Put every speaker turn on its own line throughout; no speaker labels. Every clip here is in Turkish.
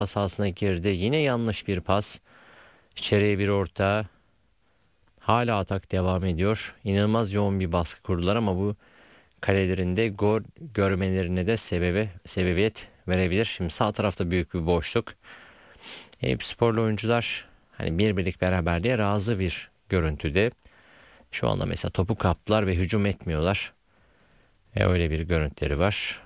sahasına girdi. Yine yanlış bir pas. İçeriye bir orta. Hala atak devam ediyor. İnanılmaz yoğun bir baskı kurdular ama bu kalelerinde gol görmelerine de sebebiyet verebilir. Şimdi sağ tarafta büyük bir boşluk. Eyüpsporlu oyuncular hani bir birlik beraberliğe razı bir görüntüde. Şu anda mesela topu kaptılar ve hücum etmiyorlar. Öyle bir görüntüleri var.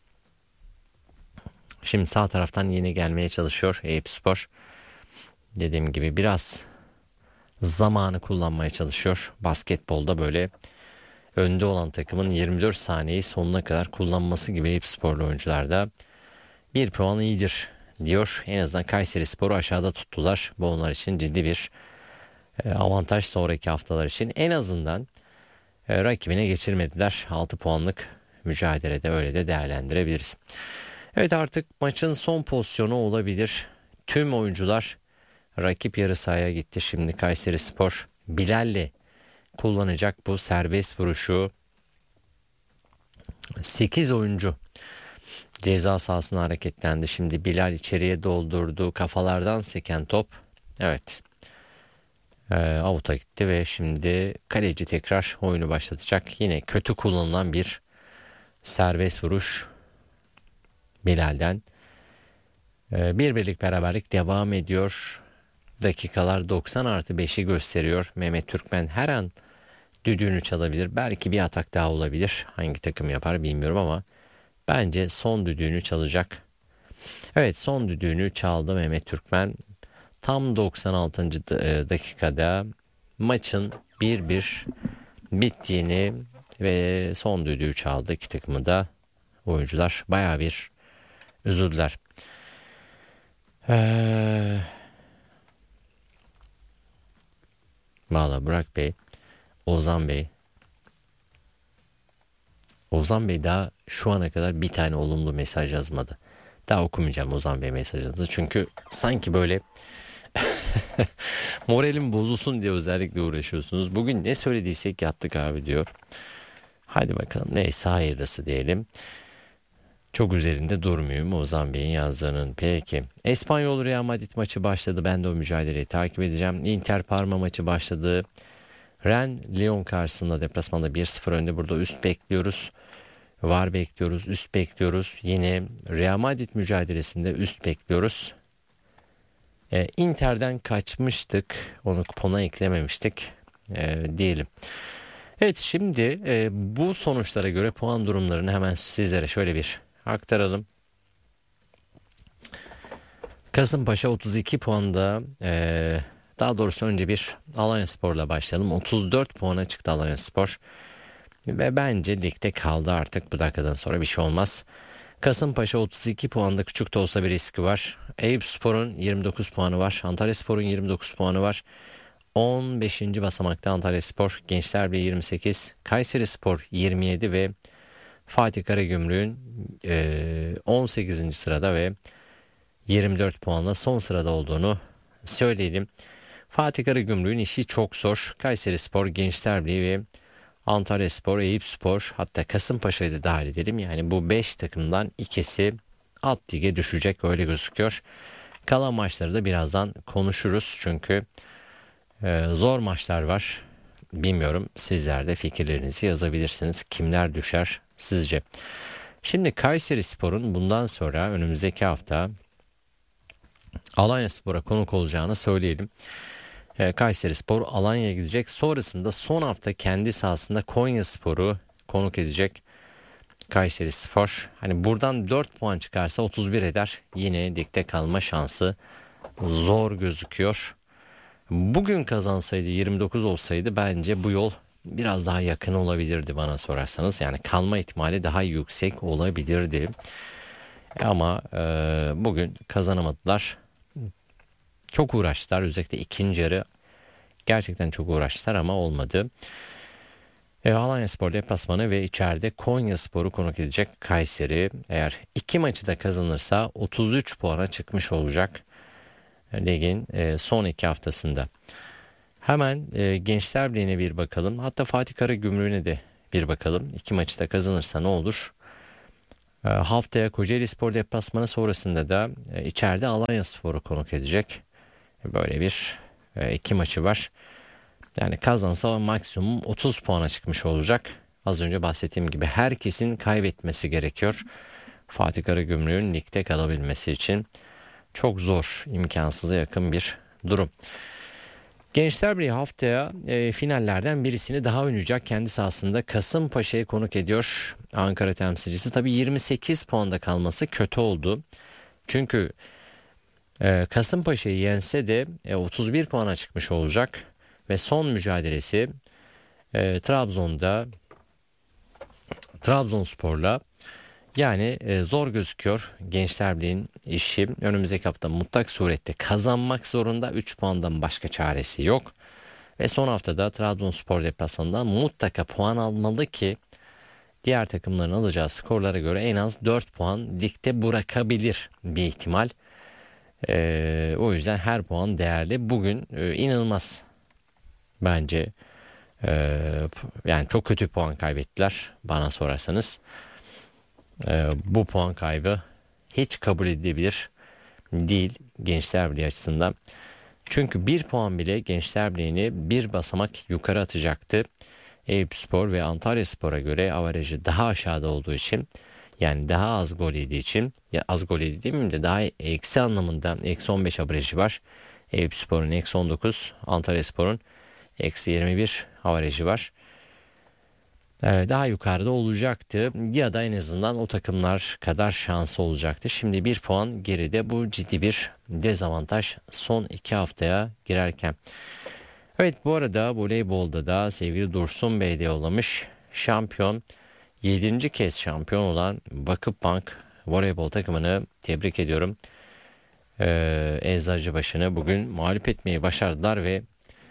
Şimdi sağ taraftan yine gelmeye çalışıyor Eyüpspor. Dediğim gibi biraz zamanı kullanmaya çalışıyor. Basketbolda böyle önde olan takımın 24 saniyeyi sonuna kadar kullanması gibi Eyüpsporlu oyuncularda bir puan iyidir diyor. En azından Kayserispor'u aşağıda tuttular. Bu onlar için ciddi bir avantaj sonraki haftalar için. En azından rakibine geçirmediler. 6 puanlık mücadelede öyle de değerlendirebiliriz. Evet, artık maçın son pozisyonu olabilir. Tüm oyuncular rakip yarı sahaya gitti. Şimdi Kayserispor Bilal'le kullanacak bu serbest vuruşu. 8 oyuncu ceza sahasına hareketlendi. Şimdi Bilal içeriye doldurdu. Kafalardan seken top. Evet. Avuta gitti ve şimdi kaleci tekrar oyunu başlatacak. Yine kötü kullanılan bir serbest vuruş Bilal'den. Bir birlik beraberlik devam ediyor. Dakikalar 90+5'i gösteriyor. Mehmet Türkmen her an düdüğünü çalabilir. Belki bir atak daha olabilir. Hangi takım yapar bilmiyorum ama bence son düdüğünü çalacak. Evet, son düdüğünü çaldı Mehmet Türkmen. Tam 96. dakikada maçın 1-1 bittiğini ve son düdüğü çaldı. İki takımı da oyuncular bayağı bir üzüldüler. Valla Burak Bey, Ozan Bey daha şu ana kadar bir tane olumlu mesaj yazmadı. Daha okumayacağım Ozan Bey mesajınızı. Çünkü sanki böyle moralim bozulsun diye özellikle uğraşıyorsunuz. Bugün ne söylediysek yattık abi diyor. Hadi bakalım, neyse hayırlısı diyelim. Çok üzerinde durmayayım Ozan Bey'in yazdığının. Peki. Espanyol Real Madrid maçı başladı. Ben de o mücadeleyi takip edeceğim. Inter Parma maçı başladı. Ren Lyon karşısında deplasmanda 1-0 önde. Burada üst bekliyoruz. VAR bekliyoruz. Üst bekliyoruz. Yine Real Madrid mücadelesinde üst bekliyoruz. Inter'den kaçmıştık. Onu kupona eklememiştik. Diyelim. Evet, şimdi bu sonuçlara göre puan durumlarını hemen sizlere şöyle bir aktaralım. Kasımpaşa 32 puanda, daha doğrusu önce bir Alanyaspor'la başlayalım. 34 puana çıktı Alanyaspor ve bence ligde kaldı artık, bu dakikadan sonra bir şey olmaz. Kasımpaşa 32 puanda, küçük de olsa bir riski var. Eyüpspor'un 29 puanı var. Antalyaspor'un 29 puanı var. 15. basamakta Antalyaspor, Gençlerbirliği 28, Kayserispor 27 ve Fatih Karagümrük'ün 18. sırada ve 24 puanla son sırada olduğunu söyleyelim. Fatih Karagümrük'ün işi çok zor. Kayserispor, Gençlerbirliği ve Antalyaspor, Eyüpspor, hatta Kasımpaşa'yı da dahil edelim. Yani bu 5 takımdan ikisi alt lige düşecek, öyle gözüküyor. Kalan maçları da birazdan konuşuruz çünkü zor maçlar var. Bilmiyorum, sizler de fikirlerinizi yazabilirsiniz. Kimler düşer sizce? Şimdi Kayserispor'un bundan sonra önümüzdeki hafta Alanyaspor'a konuk olacağını söyleyelim. Kayserispor Alanya'ya gidecek. Sonrasında son hafta kendi sahasında Konyaspor'u konuk edecek Kayserispor. Hani buradan 4 puan çıkarsa 31 eder. Yine ligde kalma şansı zor gözüküyor. Bugün kazansaydı, 29 olsaydı bence bu yol biraz daha yakın olabilirdi bana sorarsanız. Yani kalma ihtimali daha yüksek olabilirdi. Ama bugün kazanamadılar. Çok uğraştılar. Özellikle ikinci yarı gerçekten çok uğraştılar ama olmadı. Alanyaspor deplasmanı ve içeride Konyaspor'u konuk edecek Kayseri. Eğer iki maçı da kazanırsa 33 puana çıkmış olacak ligin son iki haftasında. Hemen Gençler Birliği'ne bir bakalım. Hatta Fatih Karagümrük'üne de bir bakalım. İki maçı da kazanırsa ne olur? Haftaya Kocaelispor deplasmanı sonrasında da içeride Alanyaspor'u konuk edecek. Böyle bir iki maçı var. Yani kazansa maksimum 30 puana çıkmış olacak. Az önce bahsettiğim gibi herkesin kaybetmesi gerekiyor. Fatih Karagümrük'ün ligde kalabilmesi için çok zor, imkansıza yakın bir durum. Gençler Birliği haftaya finallerden birisini daha oynayacak. Kendi sahasında Kasımpaşa'yı konuk ediyor Ankara temsilcisi. Tabii 28 puanda kalması kötü oldu. Çünkü Kasımpaşa'yı yense de 31 puana çıkmış olacak. Ve son mücadelesi Trabzonspor'la. Yani zor gözüküyor Gençler Birliği'nin işi. Önümüzdeki hafta mutlak surette kazanmak zorunda. 3 puandan başka çaresi yok. Ve son haftada Trabzonspor deplasmanından mutlaka puan almalı ki diğer takımların alacağı skorlara göre en az 4 puan ligde bırakabilir bir ihtimal. O yüzden her puan değerli. Bugün inanılmaz bence. Yani çok kötü puan kaybettiler bana sorarsanız. Bu puan kaybı hiç kabul edilebilir değil Gençler Birliği açısından. Çünkü bir puan bile Gençler Birliği'ni bir basamak yukarı atacaktı. Eyüpspor ve Antalyaspor'a göre averajı daha aşağıda olduğu için, yani daha az gol yediği için, ya az gol yediği demeyeyim de daha eksi anlamında eksi 15 averajı var. Eyüpspor'un eksi 19, Antalyaspor'un eksi 21 averajı var. Daha yukarıda olacaktı ya da en azından o takımlar kadar şansı olacaktı. Şimdi bir puan geride, bu ciddi bir dezavantaj son 2 haftaya girerken. Evet, bu arada voleybolda da sevgili Dursun Bey de yollamış. Şampiyon, 7. kez şampiyon olan Vakıfbank voleybol takımını tebrik ediyorum. Eczacıbaşı'nı bugün mağlup etmeyi başardılar ve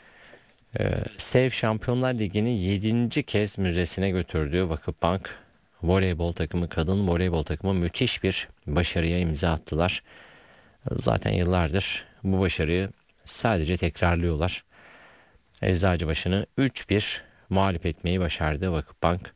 SEV Şampiyonlar Ligi'ni 7. kez müzesine götürdüğü Vakıfbank voleybol takımı, kadın voleybol takımı müthiş bir başarıya imza attılar. Zaten yıllardır bu başarıyı sadece tekrarlıyorlar. Eczacıbaşı'nı 3-1 mağlup etmeyi başardı Vakıfbank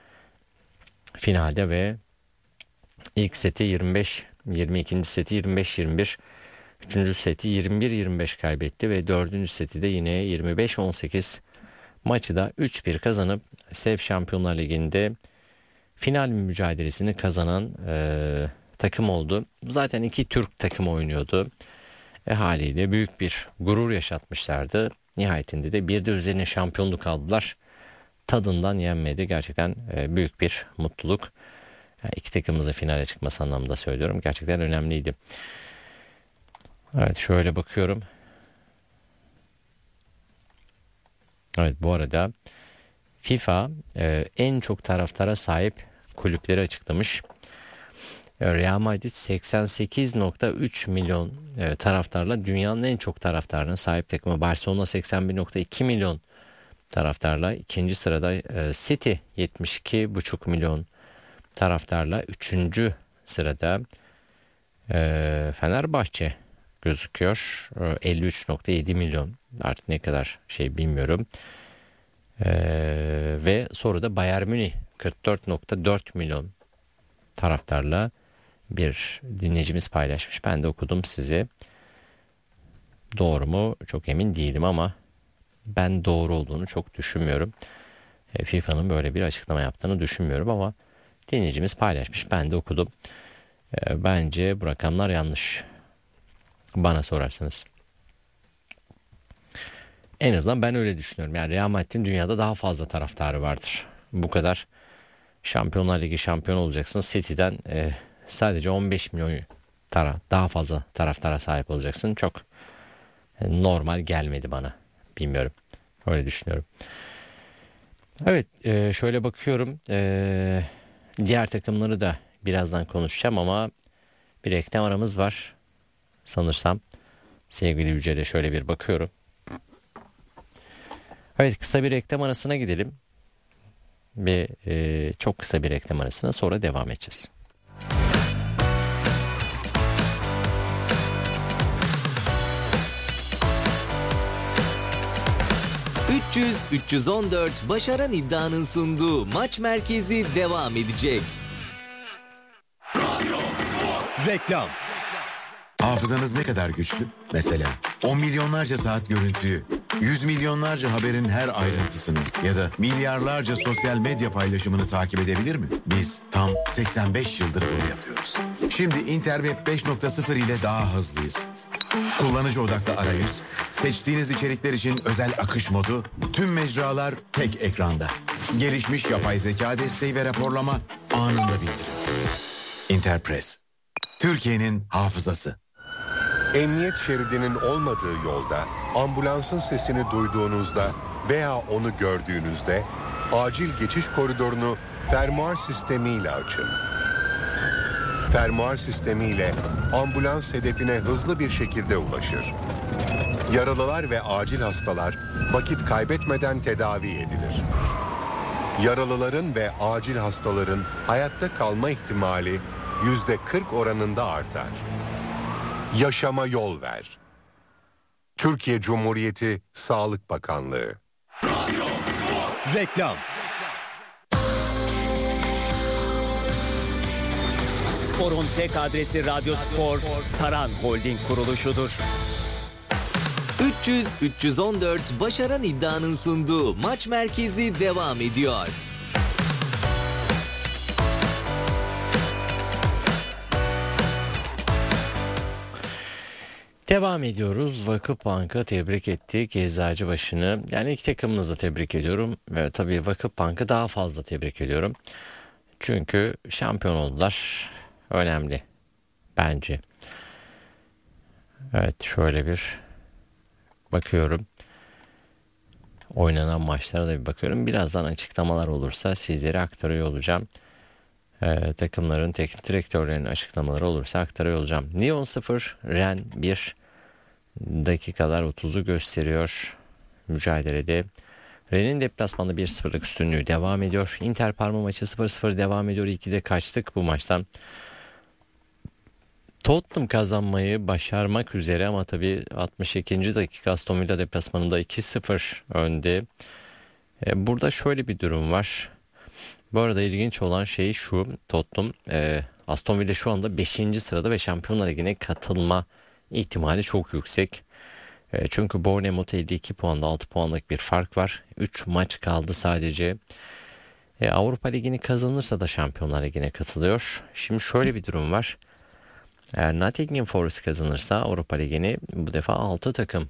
finalde ve ilk seti 25-20, ikinci seti 25-21, üçüncü seti 21-25 kaybetti ve dördüncü seti de yine 25-18, maçı da 3-1 kazanıp SEV Şampiyonlar Ligi'nde final mücadelesini kazanan takım oldu. Zaten iki Türk takımı oynuyordu. Haliyle büyük bir gurur yaşatmışlardı. Nihayetinde de bir de üzerine şampiyonluk aldılar. Tadından yenmedi. Gerçekten büyük bir mutluluk. İki takımımızın finale çıkması anlamında söylüyorum. Gerçekten önemliydi. Evet, şöyle bakıyorum. Evet, bu arada FIFA en çok taraftara sahip kulüpleri açıklamış. Real Madrid 88.3 milyon taraftarla dünyanın en çok taraftarına sahip takımı. Barcelona 81.2 milyon taraftarla ikinci sırada. City 72.5 milyon taraftarla üçüncü sırada. Fenerbahçe gözüküyor 53.7 milyon, artık ne kadar bilmiyorum. Ve sonra da Bayern Münih 44.4 milyon taraftarla bir dinleyicimiz paylaşmış. Ben de okudum size. Doğru mu çok emin değilim ama ben doğru olduğunu çok düşünmüyorum. FIFA'nın böyle bir açıklama yaptığını düşünmüyorum ama dinleyicimiz paylaşmış. Ben de okudum. Bence bu rakamlar yanlış. Bana sorarsanız. En azından ben öyle düşünüyorum. Yani Real Madrid'in dünyada daha fazla taraftarı vardır. Bu kadar Şampiyonlar Ligi şampiyon olacaksın. City'den sadece 15 milyon daha fazla taraftara sahip olacaksın. Çok normal gelmedi bana. Bilmiyorum. Öyle düşünüyorum. Evet, şöyle bakıyorum. Diğer takımları da birazdan konuşacağım ama bir reklam aramız var sanırsam. Sevgili Yücel'e şöyle bir bakıyorum. Evet, kısa bir reklam arasına gidelim. Ve çok kısa bir reklam arasına sonra devam edeceğiz.
...300-314 Başaran İddia'nın sunduğu Maç Merkezi devam edecek. Reklam.
Hafızanız ne kadar güçlü? Mesela 10 milyonlarca saat görüntüyü, 100 milyonlarca haberin her ayrıntısını ya da milyarlarca sosyal medya paylaşımını takip edebilir mi? Biz tam 85 yıldır bunu yapıyoruz. Şimdi Interweb 5.0 ile daha hızlıyız. Kullanıcı odaklı arayüz, seçtiğiniz içerikler için özel akış modu, tüm mecralar tek ekranda. Gelişmiş yapay zeka desteği ve raporlama anında bildirim. Interpress, Türkiye'nin hafızası.
Emniyet şeridinin olmadığı yolda ambulansın sesini duyduğunuzda veya onu gördüğünüzde acil geçiş koridorunu fermuar sistemiyle açın. Fermuar sistemiyle ambulans hedefine hızlı bir şekilde ulaşır. Yaralılar ve acil hastalar vakit kaybetmeden tedavi edilir. Yaralıların ve acil hastaların hayatta kalma ihtimali %40 oranında artar. Yaşama yol ver. Türkiye Cumhuriyeti Sağlık Bakanlığı.
Reklam. Spor'un tek adresi Radyo Spor, Saran Holding kuruluşudur.
300-314 Başaran iddianın sunduğu Maç Merkezi devam ediyor.
Devam ediyoruz. Vakıfbank'ı tebrik ettik. Eczacıbaşı'nı. Yani ilk takımımızı da tebrik ediyorum. Ve tabii Vakıfbank'ı daha fazla tebrik ediyorum. Çünkü şampiyon oldular. Önemli. Bence. Evet, şöyle bir bakıyorum. Oynanan maçlara da bir bakıyorum. Birazdan açıklamalar olursa sizlere aktarıyor olacağım. Takımların teknik direktörlerinin açıklamaları olursa aktarıyor olacağım. Lyon 0, Rennes 1, dakikalar 30'u gösteriyor mücadelede. Rennes'in deplasmanda 1-0'lık üstünlüğü devam ediyor. Inter Parma maçı 0-0 devam ediyor. 2'de kaçtık bu maçtan. Tottenham kazanmayı başarmak üzere ama tabii 62. dakika Aston Villa deplasmanında 2-0 önde. Burada şöyle bir durum var. Bu arada ilginç olan şey şu: Tottenham, Aston Villa şu anda 5. sırada ve Şampiyonlar Ligi'ne katılma ihtimali çok yüksek. Çünkü Bournemouth 52 puanda, 6 puanlık bir fark var. 3 maç kaldı sadece. Avrupa Ligi'ni kazanırsa da Şampiyonlar Ligi'ne katılıyor. Şimdi şöyle bir durum var. Eğer Nottingham Forest kazanırsa Avrupa Ligi'ni bu defa 6 takım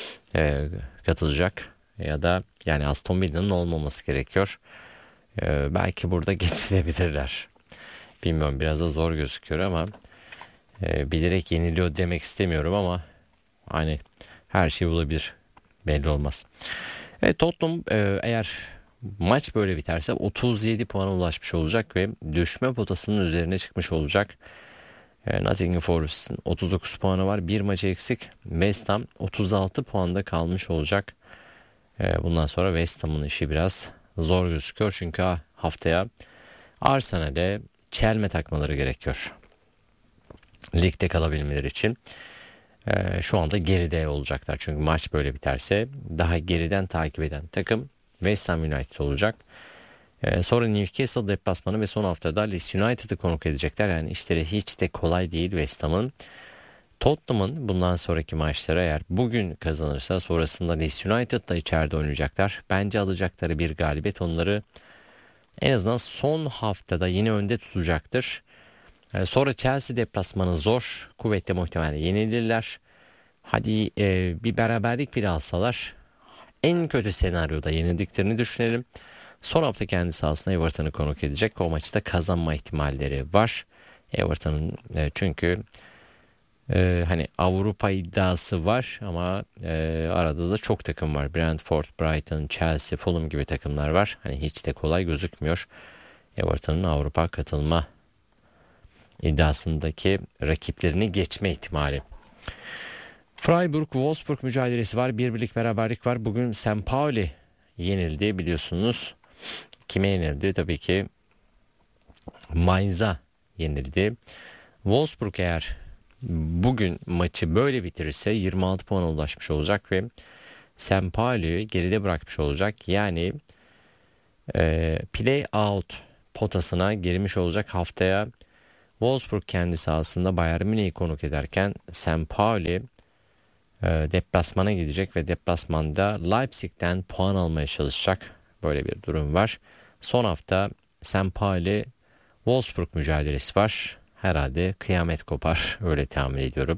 katılacak. Ya da yani Aston Villa'nın olmaması gerekiyor. Belki burada geçilebilirler. Bilmiyorum, biraz da zor gözüküyor ama bilerek yeniliyor demek istemiyorum ama hani her şey olabilir, belli olmaz. Tottenham eğer maç böyle biterse 37 puana ulaşmış olacak ve düşme potasının üzerine çıkmış olacak. Nottingham Forest'ın 39 puanı var, bir maçı eksik. West Ham 36 puanda kalmış olacak. Bundan sonra West Ham'ın işi biraz zor gözüküyor çünkü haftaya Arsenal'e çelme takmaları gerekiyor ligde kalabilmeleri için. Şu anda geride olacaklar çünkü maç böyle biterse daha geriden takip eden takım West Ham United olacak. Sonra Newcastle deplasmanı ve son haftada Leeds United'ı konuk edecekler. Yani işleri hiç de kolay değil West Ham'ın. Tottenham'ın bundan sonraki maçları eğer bugün kazanırsa sonrasında Leeds United'da içeride oynayacaklar. Bence alacakları bir galibiyet onları en azından son haftada yine önde tutacaktır. Sonra Chelsea deplasmanı zor. Kuvvetle muhtemelen yenilirler. Hadi bir beraberlik bile alsalar en kötü senaryoda yenildiklerini düşünelim. Son hafta kendi sahasında Everton'ı konuk edecek. O maçta kazanma ihtimalleri var. Everton'ın çünkü hani Avrupa iddiası var ama arada da çok takım var. Brentford, Brighton, Chelsea, Fulham gibi takımlar var. Hani hiç de kolay gözükmüyor Everton'ın Avrupa katılma iddiasındaki rakiplerini geçme ihtimali. Freiburg-Wolfsburg mücadelesi var. Bir birlik beraberlik var. Bugün St. Pauli yenildi biliyorsunuz. Kime yenildi? Tabii ki Mainz'a yenildi. Wolfsburg eğer bugün maçı böyle bitirirse 26 puana ulaşmış olacak ve St. Pauli'yi geride bırakmış olacak. Yani play out potasına girmiş olacak. Haftaya Wolfsburg kendi sahasında Bayern Münih'i konuk ederken St. Pauli deplasmana gidecek ve deplasmanda Leipzig'ten puan almaya çalışacak. Böyle bir durum var. Son hafta St. Pauli Wolfsburg mücadelesi var. Herhalde kıyamet kopar, öyle tahmin ediyorum.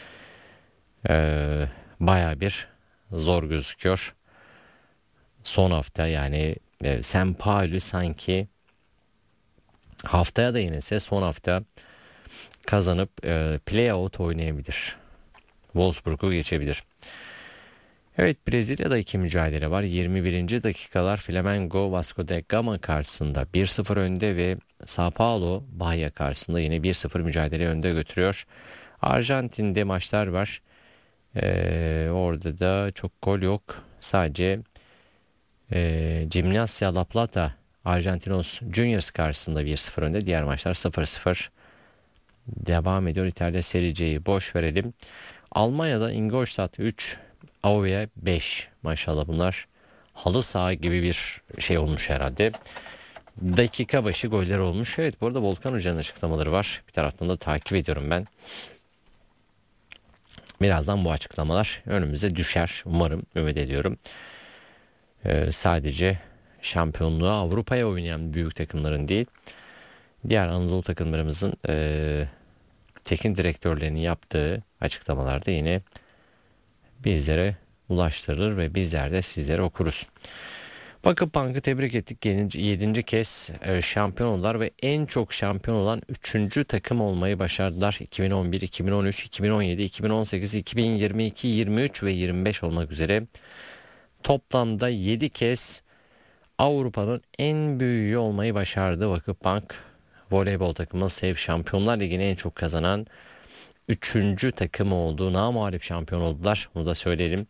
Baya bir zor gözüküyor. Son hafta yani St. Pauli sanki haftaya da yenilse son hafta kazanıp play-out oynayabilir. Wolfsburg'u geçebilir. Evet, Brezilya'da 2 mücadele var. 21. dakikalar Flamengo Vasco da Gama karşısında 1-0 önde ve São Paulo Bahia karşısında yine 1-0 mücadele önde götürüyor. Arjantin'de maçlar var. Orada da çok gol yok. Sadece Gimnasia La Plata Argentinos Juniors karşısında 1-0 önde. Diğer maçlar 0-0 devam ediyor. İtalya Serie C'yi boş verelim. Almanya'da Ingolstadt 3, Aue 5. Maşallah bunlar halı saha gibi bir şey olmuş herhalde. Dakika başı goller olmuş. Evet, bu arada Volkan Hoca'nın açıklamaları var. Bir taraftan da takip ediyorum ben. Birazdan bu açıklamalar önümüze düşer. Umarım, ümit ediyorum. Sadece şampiyonluğu Avrupa'ya oynayan büyük takımların değil, diğer Anadolu takımlarımızın teknik direktörlerinin yaptığı açıklamalarda yine bizlere ulaştırılır ve bizler de sizlere okuruz. Vakıfbank'ı tebrik ettik. 7. kez şampiyon oldular ve en çok şampiyon olan 3. takım olmayı başardılar. 2011, 2013, 2017, 2018, 2022, 23 ve 25 olmak üzere toplamda 7 kez Avrupa'nın en büyüğü olmayı başardı Vakıfbank. Voleybol takımı SEV Şampiyonlar Ligi'ni en çok kazanan 3. takımı oldu. Namağlup şampiyon oldular. Bunu da söyleyelim.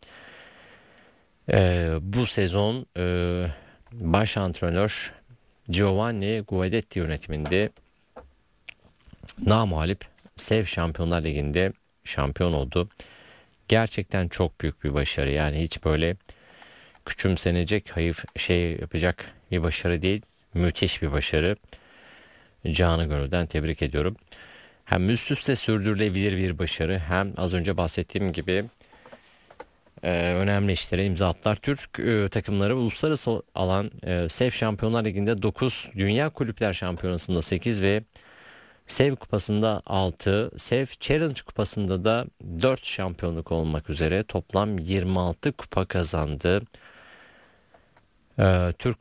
Bu sezon baş antrenör Giovanni Guidetti yönetiminde namağlup SEV Şampiyonlar Ligi'nde şampiyon oldu. Gerçekten çok büyük bir başarı. Yani hiç böyle küçümsenecek, hayır şey yapacak bir başarı değil. Müthiş bir başarı. Canı gönülden tebrik ediyorum. Hem üst üste sürdürülebilir bir başarı, hem az önce bahsettiğim gibi önemli işlere imza attılar. Türk takımları uluslararası alan SEV Şampiyonlar Ligi'nde 9, Dünya Kulüpler Şampiyonası'nda 8 ve SEV Kupası'nda 6, SEV Challenge Kupası'nda da 4 şampiyonluk olmak üzere toplam 26 kupa kazandı. Türk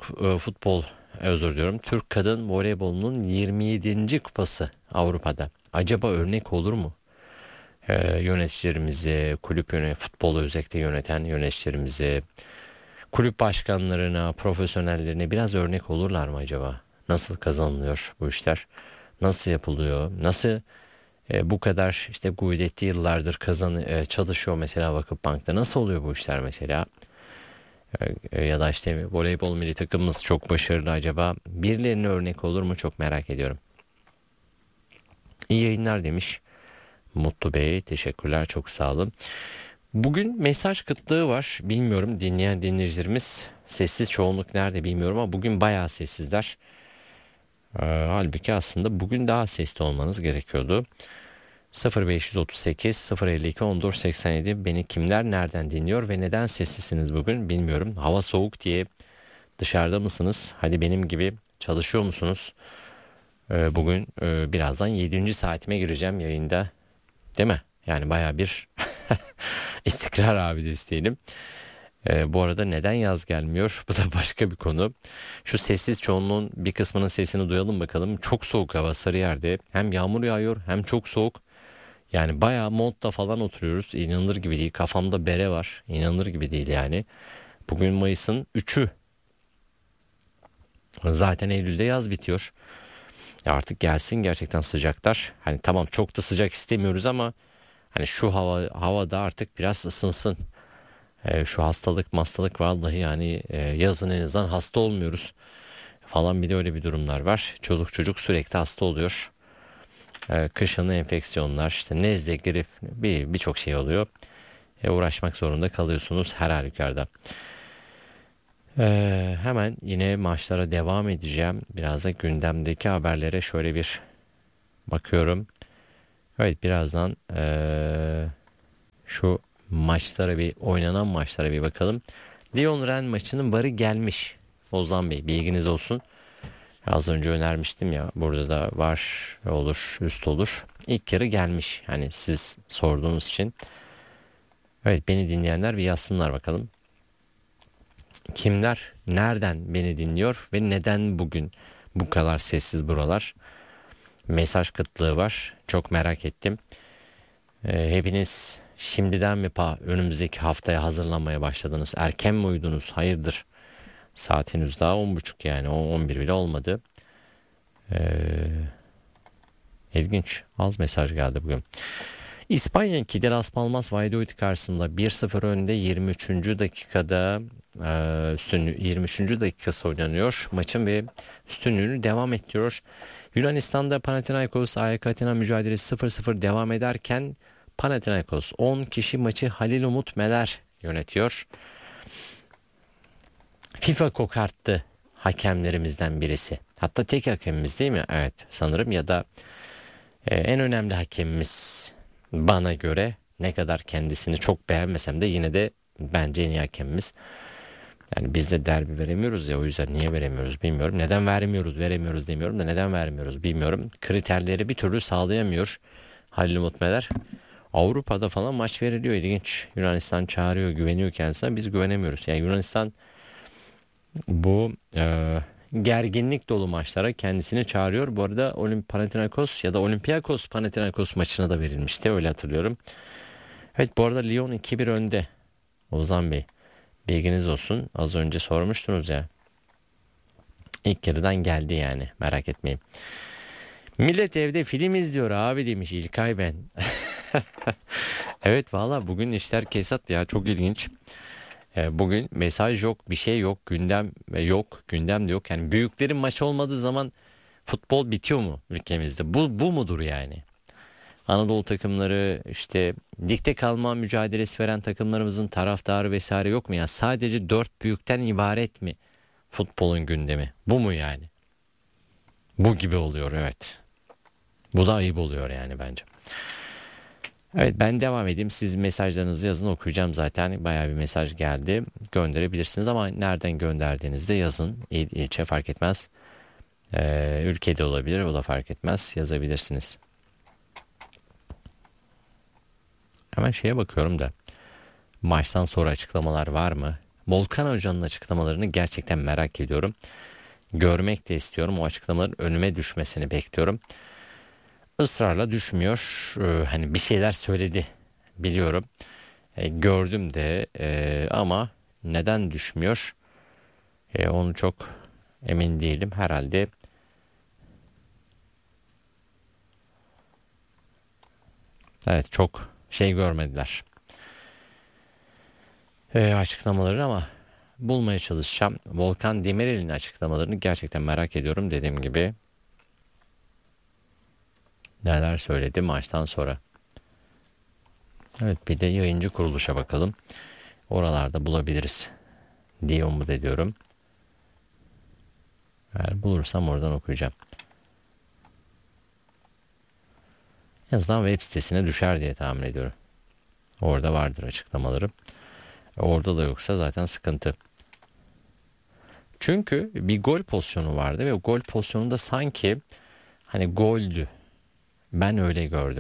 Türk kadın voleybolunun 27. kupası Avrupa'da. Acaba örnek olur mu? Yöneticilerimize, futbolu özellikle yöneten yöneticilerimize, kulüp başkanlarına, profesyonellerine biraz örnek olurlar mı acaba? Nasıl kazanılıyor bu işler? Nasıl yapılıyor? Nasıl bu kadar işte Guidetti yıllardır çalışıyor mesela Vakıfbank'ta? Nasıl oluyor bu işler mesela? Ya da işte voleybol milli takımımız çok başarılı, acaba birilerine örnek olur mu, çok merak ediyorum. İyi yayınlar demiş Mutlu Bey, teşekkürler, çok sağ olun. Bugün mesaj kıtlığı var, bilmiyorum dinleyen dinleyicilerimiz sessiz çoğunluk nerede bilmiyorum ama bugün bayağı sessizler. Halbuki aslında bugün daha sesli olmanız gerekiyordu. 0538 052 1487 beni kimler nereden dinliyor ve neden sessizsiniz bugün bilmiyorum. Hava soğuk diye dışarıda mısınız? Hadi benim gibi çalışıyor musunuz? Bugün birazdan 7. saatime gireceğim yayında, değil mi? Yani baya bir istikrar abidesi diyelim. Bu arada neden yaz gelmiyor? Bu da başka bir konu. Şu sessiz çoğunluğun bir kısmının sesini duyalım bakalım. Çok soğuk hava Sarıyer'de. Hem yağmur yağıyor hem çok soğuk. Yani bayağı montla falan oturuyoruz. İnanılır gibi değil. Kafamda bere var. İnanılır gibi değil yani. Bugün Mayıs'ın 3'ü. Zaten Eylül'de yaz bitiyor. Ya artık gelsin gerçekten sıcaklar. Hani tamam çok da sıcak istemiyoruz ama hani şu havada artık biraz ısınsın. Şu hastalık vallahi yani yazın en azından hasta olmuyoruz falan, bir de öyle bir durumlar var. Çoluk çocuk sürekli hasta oluyor. Kışın enfeksiyonlar, işte nezle, grip, birçok şey oluyor. Uğraşmak zorunda kalıyorsunuz her halükarda. Hemen yine maçlara devam edeceğim. Biraz da gündemdeki haberlere şöyle bir Bakıyorum. Evet, birazdan şu maçlara, bir oynanan maçlara bir bakalım. Lyon-Rennes maçının varı gelmiş. Ozan Bey, bilginiz olsun. Az önce önermiştim ya, burada da var olur, üst olur. İlk yarı gelmiş. Hani siz sorduğunuz için. Evet, beni dinleyenler bir yazsınlar bakalım. Kimler nereden beni dinliyor ve neden bugün bu kadar sessiz buralar? Mesaj kıtlığı var. Çok merak ettim. Hepiniz şimdiden mi önümüzdeki haftaya hazırlanmaya başladınız? Erken mi uyudunuz? Hayırdır? Saat henüz daha 10.30, yani 11 bile olmadı. İlginç. Az mesaj geldi bugün. İspanya 2'de Las Palmas Valladolid karşısında 1-0 önde, 23. dakikada üstünlüğü 23. dakikası oynanıyor. Maçın ve üstünlüğünü devam ettiriyor. Yunanistan'da Panathinaikos AEK Atina mücadelesi 0-0 devam ederken Panathinaikos 10 kişi maçı Halil Umut Meler yönetiyor. FIFA kokarttı hakemlerimizden birisi. Hatta tek hakemimiz değil mi? Evet sanırım, ya da en önemli hakemimiz bana göre. Ne kadar kendisini çok beğenmesem de yine de bence en iyi hakemimiz. Yani biz de derbi veremiyoruz ya, o yüzden niye veremiyoruz bilmiyorum. Neden veremiyoruz demiyorum da neden veremiyoruz bilmiyorum. Kriterleri bir türlü sağlayamıyor Halil Umut Meler. Avrupa'da falan maç veriliyor, ilginç. Yunanistan çağırıyor, güveniyor kendisine, biz güvenemiyoruz. Yani Yunanistan bu gerginlik dolu maçlara kendisini çağırıyor. Bu arada Panathinaikos ya da Olympiakos Panathinaikos maçına da verilmişti, öyle hatırlıyorum. Evet, bu arada Lyon 2-1 önde. Ozan Bey, bilginiz olsun, az önce sormuştunuz ya. İlk yarıdan geldi yani, merak etmeyin. Millet evde film izliyor abi demiş İlkay ben. Evet valla bugün işler kesat ya, çok ilginç. Bugün mesaj yok, bir şey yok, gündem yok, gündem de yok. Yani büyüklerin maçı olmadığı zaman futbol bitiyor mu ülkemizde? Bu mudur yani? Anadolu takımları, işte ligde kalma mücadelesi veren takımlarımızın taraftarı vesaire yok mu ya? Sadece 4 büyükten ibaret mi futbolun gündemi? Bu mu yani? Bu gibi oluyor, evet. Bu da ayıp oluyor yani bence. Evet, ben devam edeyim. Siz mesajlarınızı yazın, okuyacağım zaten. Bayağı bir mesaj geldi. Gönderebilirsiniz ama nereden gönderdiğinizde yazın. İl, ilçe fark etmez. Ülkede olabilir, o da fark etmez. Yazabilirsiniz. Hemen şeye bakıyorum da. Maçtan sonra açıklamalar var mı? Volkan Hoca'nın açıklamalarını gerçekten merak ediyorum. Görmek de istiyorum. O açıklamaların önüme düşmesini bekliyorum. Israrla düşmüyor. Hani bir şeyler söyledi biliyorum. Gördüm de ama neden düşmüyor? Onu çok emin değilim. Herhalde evet, çok şey görmediler. Açıklamaları ama bulmaya çalışacağım. Volkan Demirel'in açıklamalarını gerçekten merak ediyorum, dediğim gibi. Neler söyledi maçtan sonra. Evet, bir de yayıncı kuruluşa bakalım. Oralarda bulabiliriz diye umut ediyorum. Eğer bulursam oradan okuyacağım. En azından web sitesine düşer diye tahmin ediyorum. Orada vardır açıklamaları. Orada da yoksa zaten sıkıntı. Çünkü bir gol pozisyonu vardı ve o gol pozisyonunda sanki hani goldü. Ben öyle gördüm.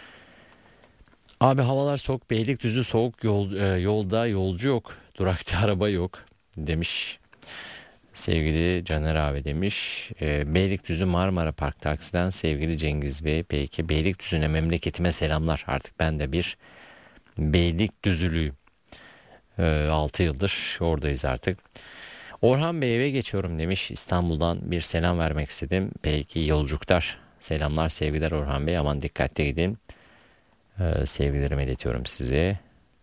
Abi havalar soğuk, Beylikdüzü soğuk, yolda yolcu yok, durakta araba yok demiş. Sevgili Caner abi demiş. Beylikdüzü Marmara Park taksiden sevgili Cengiz Bey. Peki, Beylikdüzü'ne, memleketime selamlar. Artık ben de bir Beylikdüzülüyüm. 6 yıldır oradayız artık. Orhan Bey, eve geçiyorum demiş. İstanbul'dan bir selam vermek istedim. Peki, yolculuklar. Selamlar, sevgiler Orhan Bey. Aman dikkatli gidin. Sevgilerimi iletiyorum size.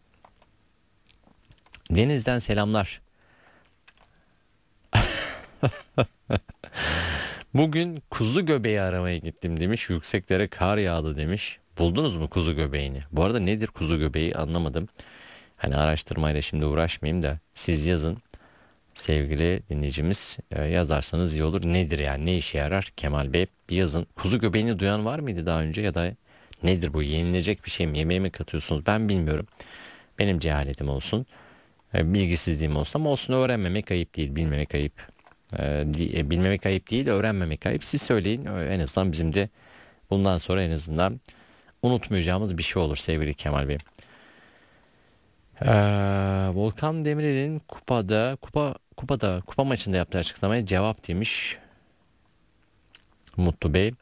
Deniz'den selamlar. Bugün kuzu göbeği aramaya gittim demiş. Yükseklere kar yağdı demiş. Buldunuz mu kuzu göbeğini? Bu arada nedir kuzu göbeği, anlamadım. Hani araştırmayla şimdi uğraşmayayım da siz yazın. sevgili dinleyicimiz. Yazarsanız iyi olur. Nedir yani, ne işe yarar Kemal Bey? Bir yazın. Kuzu göbeğini duyan var mıydı daha önce, ya da nedir bu, yenilecek bir şey mi, yemeğe mi katıyorsunuz, ben bilmiyorum. Benim cehaletim olsun, bilgisizliğim olsun, ama olsun, öğrenmemek ayıp değil, bilmemek ayıp. Bilmemek ayıp değil, öğrenmemek ayıp. Siz söyleyin, en azından bizim de bundan sonra en azından unutmayacağımız bir şey olur sevgili Kemal Bey. Volkan Demirel'in kupa maçında yaptığı açıklamaya cevap demiş Mutlu Bey.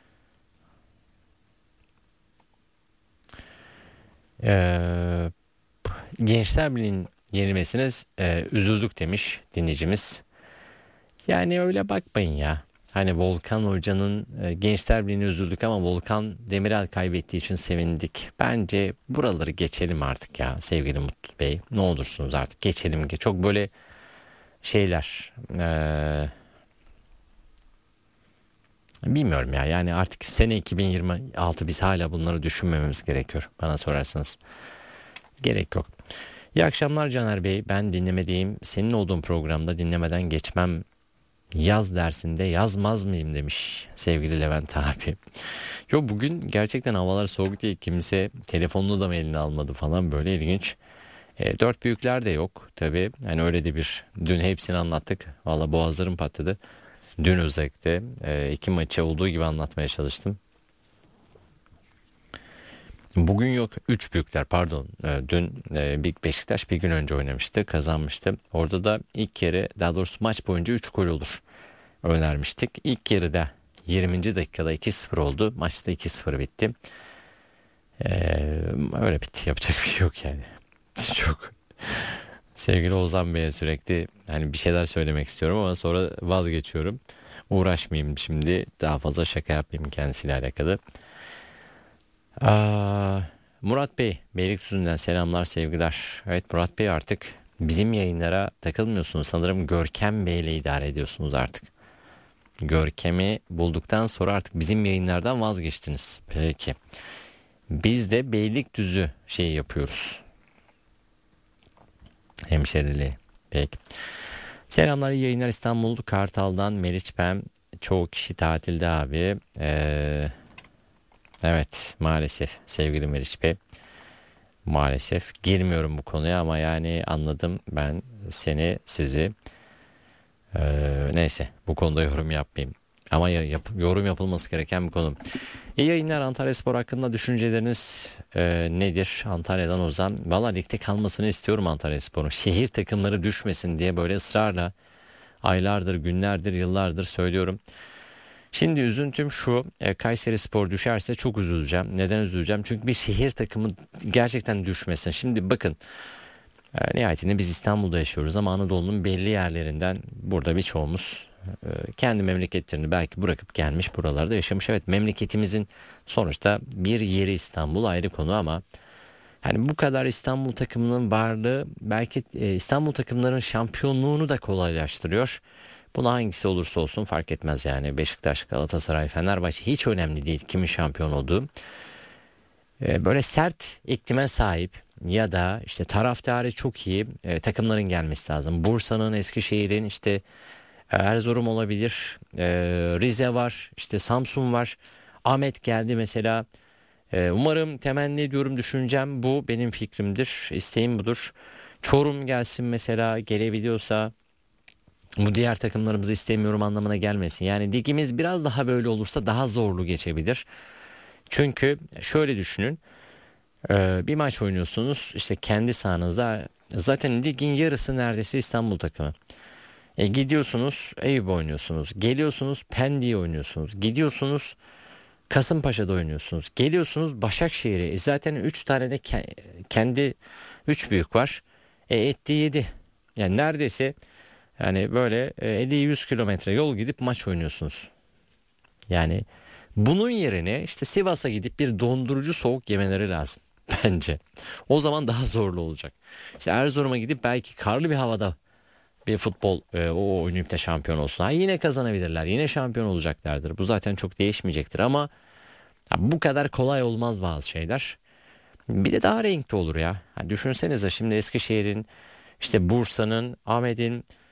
Gençler Birliği'nin yenilmesine üzüldük demiş dinleyicimiz. Yani öyle bakmayın ya. Hani Volkan Hoca'nın Gençler Birliği'ne üzüldük ama Volkan Demirel kaybettiği için sevindik. Bence buraları geçelim artık ya sevgili Mutlu Bey. Ne olursunuz artık geçelim. Çok böyle şeyler... bilmiyorum ya, yani artık sene 2026, biz hala bunları düşünmememiz gerekiyor bana sorarsanız. Gerek yok. İyi akşamlar Caner Bey, ben dinlemedeyim. Senin olduğun programda dinlemeden geçmem. Yaz dersinde yazmaz mıyım demiş sevgili Levent abi. Yo, bugün gerçekten havalar soğuk diye kimse telefonunu da mı eline almadı falan, böyle ilginç. Dört büyükler de yok tabii. Yani öyle de bir, dün hepsini anlattık. Valla boğazlarım patladı. Dün özellikle iki maçı olduğu gibi anlatmaya çalıştım. Bugün yok. Üç büyükler, pardon. Dün Beşiktaş bir gün önce oynamıştı. Kazanmıştı. Orada da ilk yarı, daha doğrusu maç boyunca 3 gol olur önermiştik. İlk yarıda 20. dakikada 2-0 oldu. Maçta 2-0 bitti. Öyle bitti. Yapacak bir şey yok yani. Çok. Sevgili Ozan Bey'e sürekli hani bir şeyler söylemek istiyorum ama sonra vazgeçiyorum. Uğraşmayayım şimdi. Daha fazla şaka yapmayayım kendisiyle alakalı. Murat Bey, Beylikdüzü'nden selamlar, sevgiler. Evet Murat Bey, artık bizim yayınlara takılmıyorsunuz. Sanırım Görkem Bey ile idare ediyorsunuz artık. Görkem'i bulduktan sonra artık bizim yayınlardan vazgeçtiniz. Peki. Biz de Beylikdüzü şeyi yapıyoruz. Hemşeriliği. Peki. Selamlar, iyi yayınlar. İstanbul Kartal'dan Meriç Pem. Çoğu kişi tatilde abi. Evet, maalesef sevgili Meriç Bey. Maalesef girmiyorum bu konuya ama yani anladım ben sizi. Neyse, bu konuda yorum yapmayayım. Ama yorum yapılması gereken bir konu. İyi yayınlar. Antalyaspor hakkında düşünceleriniz nedir? Antalya'dan Ozan. Valla ligde kalmasını istiyorum Antalyaspor'un. Şehir takımları düşmesin diye böyle ısrarla aylardır, günlerdir, yıllardır söylüyorum. Şimdi üzüntüm şu, Kayserispor düşerse çok üzüleceğim. Neden üzüleceğim? Çünkü bir şehir takımı gerçekten düşmesin. Şimdi bakın, nihayetinde biz İstanbul'da yaşıyoruz ama Anadolu'nun belli yerlerinden burada birçoğumuz kendi memleketlerini belki bırakıp gelmiş, buralarda yaşamış. Evet, memleketimizin sonuçta bir yeri İstanbul, ayrı konu, ama hani bu kadar İstanbul takımının varlığı belki İstanbul takımlarının şampiyonluğunu da kolaylaştırıyor. Buna hangisi olursa olsun fark etmez yani. Beşiktaş, Galatasaray, Fenerbahçe, hiç önemli değil kimin şampiyon olduğu. Böyle sert iklime sahip ya da işte taraftarı çok iyi takımların gelmesi lazım. Bursa'nın, Eskişehir'in, işte Erzurum olabilir, Rize var, işte Samsun var. Ahmet geldi mesela. Umarım, temenni ediyorum, düşüncem bu, benim fikrimdir, isteğim budur. Çorum gelsin mesela, gelebiliyorsa. Bu diğer takımlarımızı istemiyorum anlamına gelmesin. Yani ligimiz biraz daha böyle olursa daha zorlu geçebilir. Çünkü şöyle düşünün. Bir maç oynuyorsunuz işte kendi sahanızda. Zaten ligin yarısı neredeyse İstanbul takımı. Gidiyorsunuz Eyüp oynuyorsunuz. Geliyorsunuz Pendik'i oynuyorsunuz. Gidiyorsunuz Kasımpaşa'da oynuyorsunuz. Geliyorsunuz Başakşehir'e. Zaten 3 tane de kendi 3 büyük var. Etti 7. Yani neredeyse... Yani böyle 50-100 kilometre yol gidip maç oynuyorsunuz. Yani bunun yerine işte Sivas'a gidip bir dondurucu soğuk yemeleri lazım bence. O zaman daha zorlu olacak. İşte Erzurum'a gidip belki karlı bir havada bir futbol o oynayıp da şampiyon olsun. Ha, yine kazanabilirler, yine şampiyon olacaklardır. Bu zaten çok değişmeyecektir ama bu kadar kolay olmaz bazı şeyler. Bir de daha renkli olur ya. Düşünsenize şimdi Eskişehir'in, işte Bursa'nın, Ahmet'in,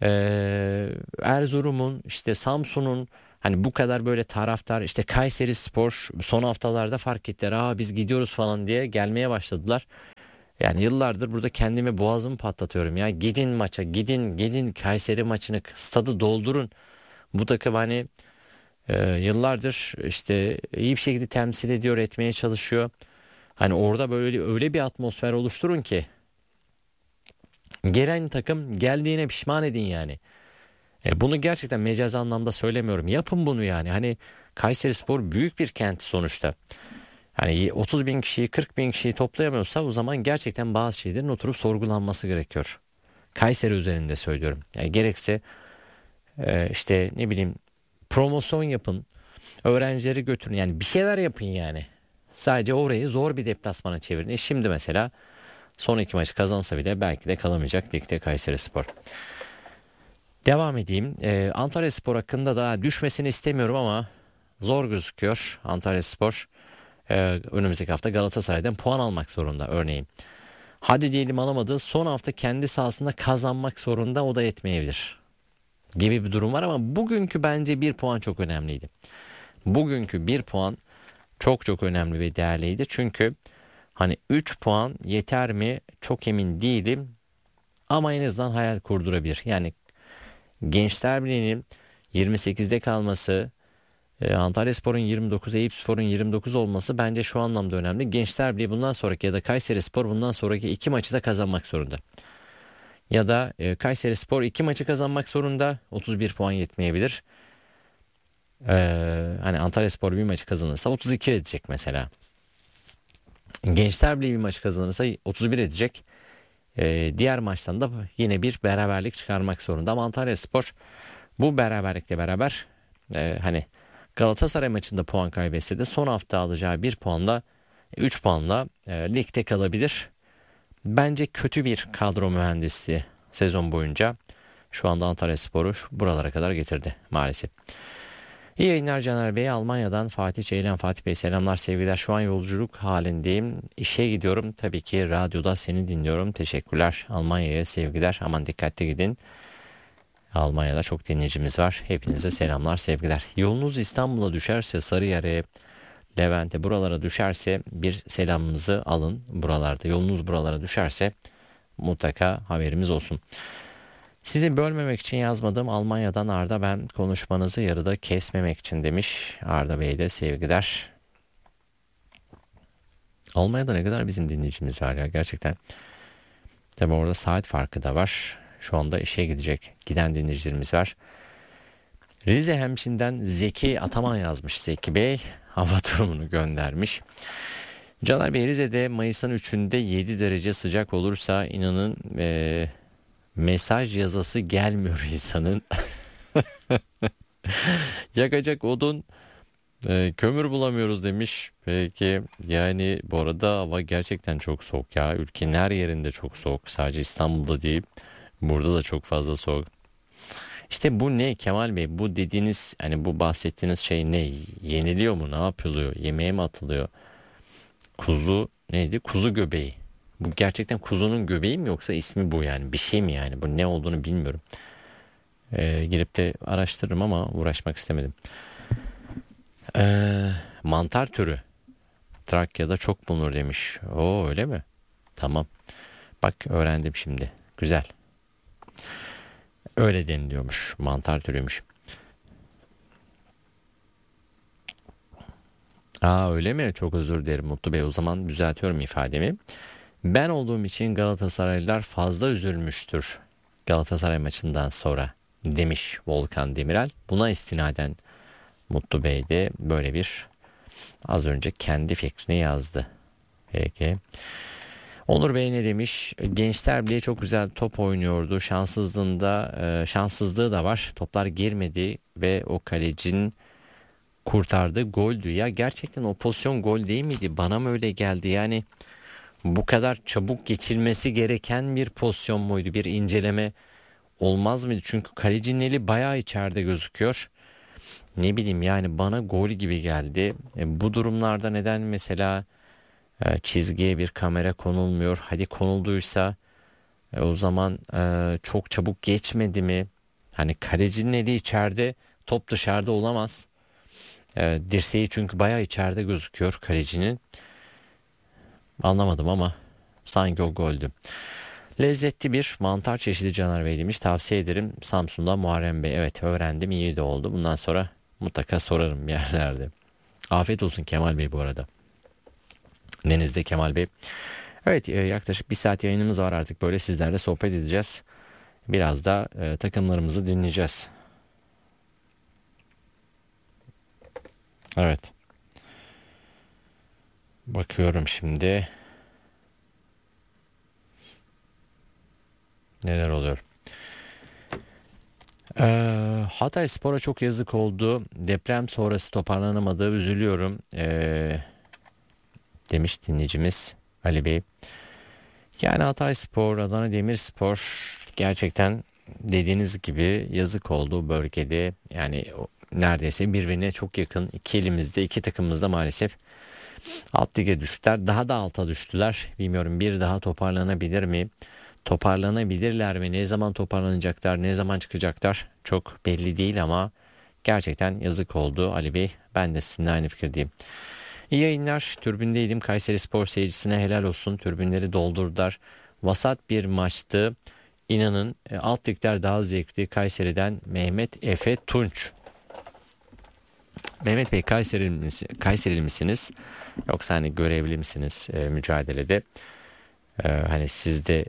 Erzurum'un, işte Samsun'un, hani bu kadar böyle taraftar, işte Kayserispor son haftalarda fark ettiler. Biz gidiyoruz falan diye gelmeye başladılar. Yani yıllardır burada kendimi, boğazımı patlatıyorum ya. Gidin maça, gidin Kayseri maçını, stadı doldurun. Bu takım hani yıllardır işte iyi bir şekilde temsil ediyor, etmeye çalışıyor. Hani orada böyle öyle bir atmosfer oluşturun ki gelen takım geldiğine pişman edin yani. Bunu gerçekten mecazi anlamda söylemiyorum. Yapın bunu yani. Hani Kayserispor büyük bir kent sonuçta. Hani 30 bin kişiyi, 40 bin kişiyi toplayamıyorsa o zaman gerçekten bazı şeylerin oturup sorgulanması gerekiyor. Kayseri üzerinde söylüyorum. Yani gerekse işte ne bileyim promosyon yapın. Öğrencileri götürün. Yani bir şeyler yapın yani. Sadece orayı zor bir deplasmana çevirin. Şimdi mesela son 2 maçı kazansa bile belki de kalamayacak ligde Kayserispor. Devam edeyim. Antalyaspor hakkında da düşmesini istemiyorum ama zor gözüküyor. Antalyaspor önümüzdeki hafta Galatasaray'dan puan almak zorunda örneğin. Hadi diyelim alamadı. Son hafta kendi sahasında kazanmak zorunda, o da yetmeyebilir gibi bir durum var ama bugünkü bence 1 puan çok önemliydi. Bugünkü 1 puan çok önemli ve değerliydi. Çünkü hani 3 puan yeter mi çok emin değilim ama en azından hayal kurdurabilir. Yani Gençler Birliği'nin 28'de kalması, Antalyaspor'un 29, Eyüpspor'un 29 olması bence şu anlamda önemli. Gençler Birliği bundan sonraki ya da Kayserispor bundan sonraki 2 maçı da kazanmak zorunda. Ya da Kayserispor 2 maçı kazanmak zorunda, 31 puan yetmeyebilir. Hani Antalyaspor bir maçı kazanırsa 32 edecek mesela. Gençler Birliği bir maçı kazanırsa 31 edecek. Diğer maçtan da yine bir beraberlik çıkarmak zorunda. Ama Antalyaspor bu beraberlikle beraber hani Galatasaray maçında puan kaybetse de son hafta alacağı 1 puanla 3 puanla ligde kalabilir. Bence kötü bir kadro mühendisliği sezon boyunca şu anda Antalyaspor'u buralara kadar getirdi maalesef. İyi yayınlar Caner Bey. Almanya'dan Fatih Ceylan. Fatih Bey selamlar, sevgiler. Şu an yolculuk halindeyim. İşe gidiyorum. Tabii ki radyoda seni dinliyorum. Teşekkürler. Almanya'ya sevgiler. Aman dikkatli gidin. Almanya'da çok dinleyicimiz var. Hepinize selamlar, sevgiler. Yolunuz İstanbul'a düşerse, Sarıyer'e, Levent'e, buralara düşerse bir selamımızı alın. Buralarda yolunuz buralara düşerse mutlaka haberimiz olsun. Sizi bölmemek için yazmadım. Almanya'dan Arda, ben konuşmanızı yarıda kesmemek için demiş. Arda Bey'e de sevgiler. Almanya'da ne kadar bizim dinleyicimiz var ya gerçekten. Tabi orada saat farkı da var. Şu anda işe giden dinleyicilerimiz var. Rize Hemşin'den Zeki Ataman yazmış. Zeki Bey hava durumunu göndermiş. Caner Bey, Rize'de Mayıs'ın 3'ünde 7 derece sıcak olursa inanın mesaj yazası gelmiyor insanın. Yakacak odun, kömür bulamıyoruz demiş. Peki yani bu arada hava gerçekten çok soğuk ya. Ülkenin her yerinde çok soğuk. Sadece İstanbul'da değil. Burada da çok fazla soğuk. İşte bu ne Kemal Bey? Bu dediğiniz, hani bu bahsettiğiniz şey ne? Yeniliyor mu? Ne yapılıyor? Yemeğe mi atılıyor? Kuzu neydi? Kuzu göbeği. Bu gerçekten kuzunun göbeği mi yoksa ismi bu yani? Bir şey mi yani? Bu ne olduğunu bilmiyorum. Girip de araştırırım ama uğraşmak istemedim. Mantar türü. Trakya'da çok bulunur demiş. Oo, öyle mi? Tamam. Bak öğrendim şimdi. Güzel. Öyle deniliyormuş. Mantar türüymüş. Öyle mi? Çok özür dilerim Mutlu Bey. O zaman düzeltiyorum ifademi. Ben olduğum için Galatasaraylılar fazla üzülmüştür Galatasaray maçından sonra demiş Volkan Demirel. Buna istinaden Mutlu Bey de böyle bir az önce kendi fikrini yazdı. Peki. Onur Bey ne demiş? Gençler bile çok güzel top oynuyordu. Şanssızlığı da var. Toplar girmedi ve o kalecinin kurtardığı goldü. Ya gerçekten o pozisyon gol değil miydi? Bana mı öyle geldi? Yani bu kadar çabuk geçilmesi gereken bir pozisyon muydu? Bir inceleme olmaz mıydı? Çünkü kalecinin eli bayağı içeride gözüküyor. Ne bileyim yani bana gol gibi geldi. Bu durumlarda neden mesela çizgiye bir kamera konulmuyor? Hadi konulduysa O zaman çok çabuk geçmedi mi? Hani kalecinin eli içeride, top dışarıda olamaz. Dirseği çünkü bayağı içeride gözüküyor kalecinin. Anlamadım ama sanki o goldü. Lezzetli bir mantar çeşidi Caner Bey demiş. Tavsiye ederim. Samsun'da Muharrem Bey. Evet, öğrendim, iyi de oldu. Bundan sonra mutlaka sorarım bir yerlerde. Afiyet olsun Kemal Bey bu arada. Deniz'de Kemal Bey. Evet, yaklaşık bir saat yayınımız var, artık böyle sizlerle sohbet edeceğiz. Biraz da takımlarımızı dinleyeceğiz. Evet. Bakıyorum şimdi. Neler oluyor? Hatayspor'a çok yazık oldu. Deprem sonrası toparlanamadı. Üzülüyorum. Demiş dinleyicimiz Ali Bey. Yani Hatayspor, Adana Demirspor gerçekten dediğiniz gibi yazık oldu bölgede. Yani neredeyse birbirine çok yakın iki elimizde, iki takımımızda maalesef alt lige düştüler. Daha da alta düştüler. Bilmiyorum, bir daha toparlanabilir mi? Toparlanabilirler mi? Ne zaman toparlanacaklar? Ne zaman çıkacaklar? Çok belli değil ama gerçekten yazık oldu Ali Bey. Ben de sizinle aynı fikirdeyim. İyi yayınlar. Türbündeydim. Kayserispor seyircisine helal olsun. Türbünleri doldurdular. Vasat bir maçtı. İnanın alt ligler daha zevkli. Kayseri'den Mehmet Efe Tunç. Mehmet Bey, Kayserili misiniz? Yoksa hani görevli misiniz mücadelede? Hani siz de